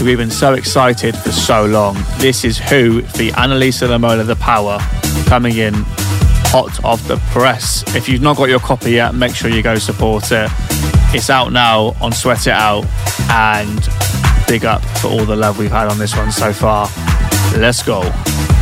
we've been so excited for so long. This is Who, the Annalisa Lamola The Power, coming in hot off the press. If you've not got your copy yet, make sure you go support it. It's out now on Sweat It Out, and big up for all the love we've had on this one so far. Let's go.